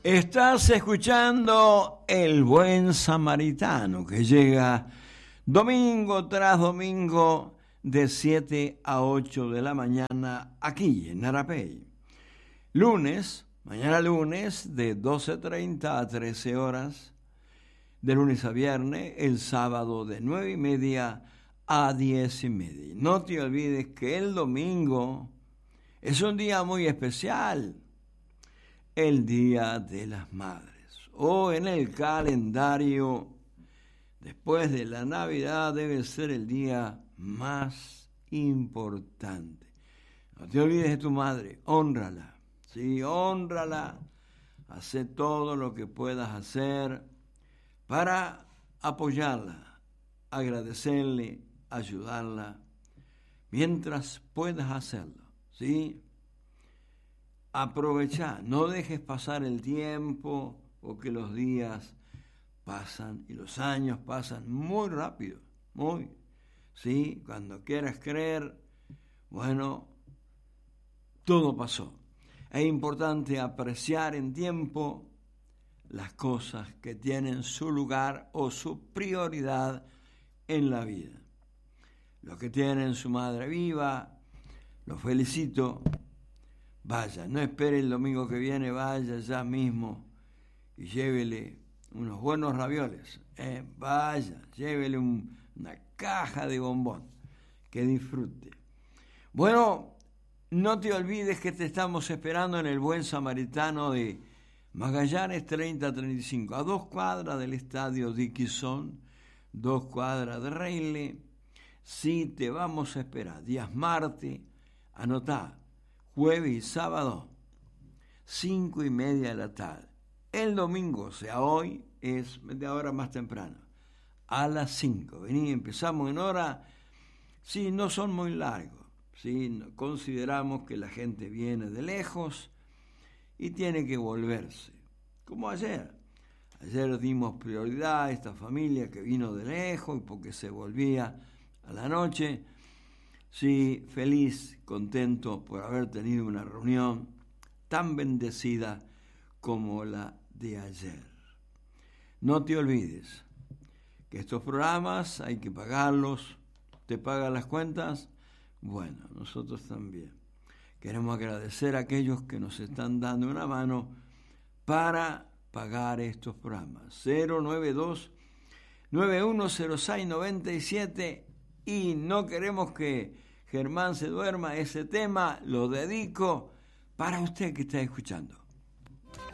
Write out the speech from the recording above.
Estás escuchando El Buen Samaritano, que llega domingo tras domingo de 7 a 8 de la mañana aquí en Arapey. Mañana lunes de 12:30 a 13 horas, de lunes a viernes, el sábado de 9:30 a 10:30. No te olvides que el domingo es un día muy especial, el Día de las Madres. O en el calendario, después de la Navidad, debe ser el día más importante. No te olvides de tu madre, hónrala, sí, hónrala, haz todo lo que puedas hacer para apoyarla, agradecerle, ayudarla, mientras puedas hacerlo, ¿sí? Aprovecha, no dejes pasar el tiempo, porque los días pasan y los años pasan muy rápido, ¿sí? Cuando quieras creer, bueno, todo pasó. Es importante apreciar en tiempo las cosas que tienen su lugar o su prioridad en la vida. Los que tienen su madre viva, los felicito. Vaya, no espere el domingo que viene, vaya ya mismo y llévele unos buenos ravioles. Vaya, llévele una caja de bombón, que disfrute. Bueno, no te olvides que te estamos esperando en el Buen Samaritano de Magallanes 3035, a 2 cuadras del Estadio Dickinson, 2 cuadras de Reile. Sí, te vamos a esperar. Días martes, anotá, jueves y sábado, 5:30 de la tarde. El domingo, o sea, hoy, es media hora más temprano, a las 5. Vení, empezamos en hora, sí, no son muy largos, sí, consideramos que la gente viene de lejos y tiene que volverse, como ayer. Ayer dimos prioridad a esta familia que vino de lejos porque se volvía a la noche. Sí, feliz, contento por haber tenido una reunión tan bendecida como la de ayer. No te olvides que estos programas hay que pagarlos. ¿Te pagan las cuentas? Bueno, nosotros también. Queremos agradecer a aquellos que nos están dando una mano para pagar estos programas. 092-9106-97, y no queremos que Germán se duerma. Ese tema lo dedico para usted que está escuchando.